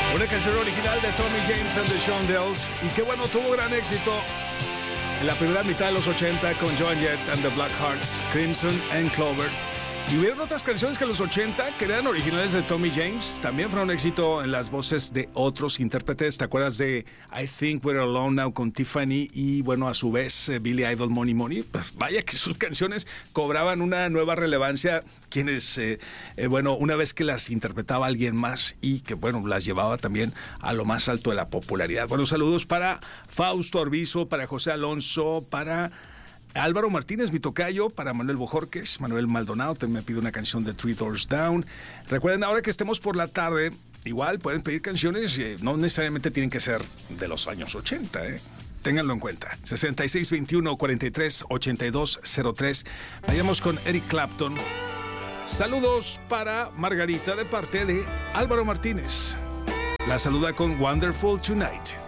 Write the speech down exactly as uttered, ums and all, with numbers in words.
Una canción original de Tommy James and the Shondells. Y qué bueno, tuvo gran éxito en la primera mitad de los ochenta con Joan Jett and the Blackhearts, Crimson and Clover. Y hubieron otras canciones que en los ochenta, que eran originales de Tommy James, también fueron un éxito en las voces de otros intérpretes. ¿Te acuerdas de I Think We're Alone Now con Tiffany? Y bueno, a su vez, eh, Billy Idol, Money Money. Pues vaya que sus canciones cobraban una nueva relevancia, quienes, eh, eh, bueno, una vez que las interpretaba alguien más y que, bueno, las llevaba también a lo más alto de la popularidad. Bueno, saludos para Fausto Arbizo, para José Alonso, para Álvaro Martínez, mi tocayo, para Manuel Bojorques, Manuel Maldonado, también me pide una canción de Three Doors Down. Recuerden, ahora que estemos por la tarde, igual pueden pedir canciones, eh, no necesariamente tienen que ser de los años ochenta, ¿eh? Ténganlo en cuenta. sesenta y seis veintiuno cuarenta y tres ochenta y dos cero tres. Vayamos con Eric Clapton. Saludos para Margarita de parte de Álvaro Martínez. La saluda con Wonderful Tonight.